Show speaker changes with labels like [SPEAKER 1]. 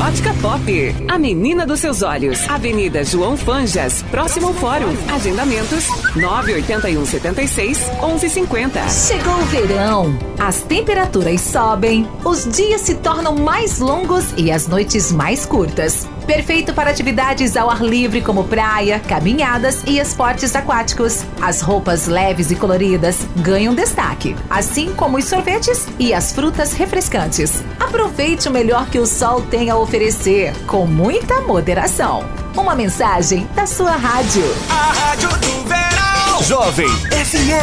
[SPEAKER 1] Ótica Pop, a menina dos seus olhos. Avenida João Fanjas, próximo ao Fórum. Agendamentos 98176-1150.
[SPEAKER 2] Chegou o verão, as temperaturas sobem, os dias se tornam mais longos e as noites mais curtas. Perfeito para atividades ao ar livre como praia, caminhadas e esportes aquáticos. As roupas leves e coloridas ganham destaque, assim como os sorvetes e as frutas refrescantes. Aproveite o melhor que o sol tem a oferecer, com muita moderação. Uma mensagem da sua rádio.
[SPEAKER 3] A Rádio do Verão. Jovem FM.